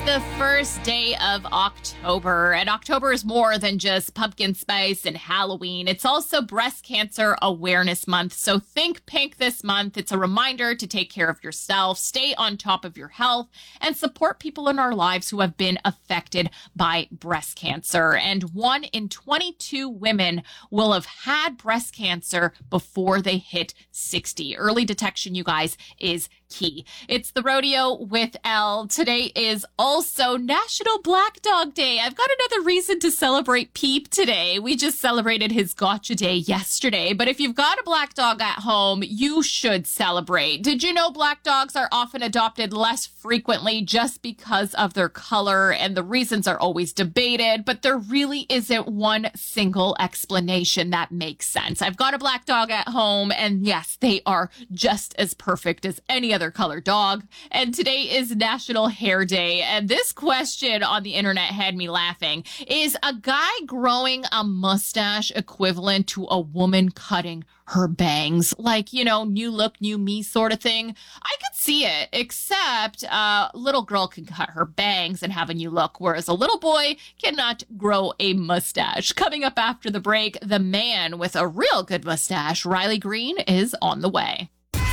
the first day of October, and October is more than just pumpkin spice and Halloween. It's also Breast Cancer Awareness Month, so think pink this month. It's a reminder to take care of yourself, stay on top of your health, and support people in our lives who have been affected by breast cancer. And 1 in 22 women will have had breast cancer before they hit 60. Early detection, you guys, is key. It's the Rodeo with Elle. Today is also National Black Dog Day. I've got another reason to celebrate Peep today. We just celebrated his Gotcha Day yesterday, but if you've got a black dog at home, you should celebrate. Did you know black dogs are often adopted less frequently just because of their color, and the reasons are always debated, but there really isn't one single explanation that makes sense. I've got a black dog at home, and yes, they are just as perfect as any other color dog. And today is National Hair Day. And this question on the internet had me laughing. Is a guy growing a mustache equivalent to a woman cutting her bangs? Like, you know, new look, new me sort of thing. I could see it, except a little girl can cut her bangs and have a new look, whereas a little boy cannot grow a mustache. Coming up after the break, the man with a real good mustache, Riley Green, is on the way.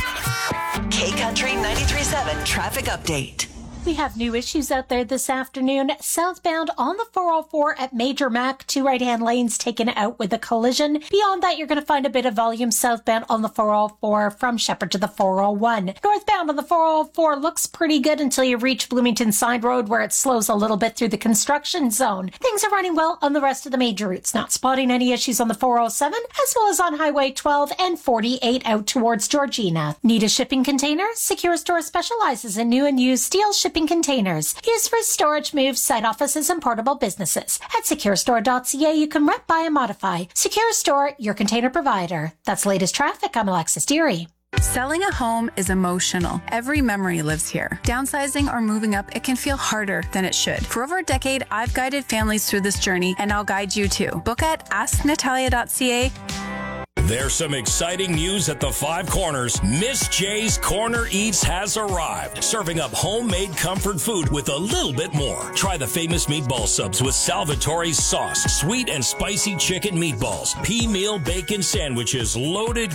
K-Country 93.7 Traffic Update. We have new issues out there this afternoon. Southbound on the 404 at Major Mac, 2 right-hand lanes taken out with a collision. Beyond that, you're going to find a bit of volume southbound on the 404 from Shepherd to the 401. Northbound on the 404 looks pretty good until you reach Bloomington Side Road, where it slows a little bit through the construction zone. Things are running well on the rest of the major routes. Not spotting any issues on the 407, as well as on Highway 12 and 48 out towards Georgina. Need a shipping container? Secure Store specializes in new and used steel shipping containers used for storage, moves, site offices, and portable businesses. At securestore.ca, you can rent, buy, and modify. Secure Store, your container provider. That's latest traffic. I'm Alexis Deary. Selling a home is emotional. Every memory lives here. Downsizing or moving up, it can feel harder than it should. For over a decade, I've guided families through this journey, and I'll guide you too. Book at asknatalia.ca. There's some exciting news at the Five Corners. Miss J's Corner Eats has arrived, serving up homemade comfort food with a little bit more. Try the famous meatball subs with Salvatore's sauce, sweet and spicy chicken meatballs, pea meal bacon sandwiches, loaded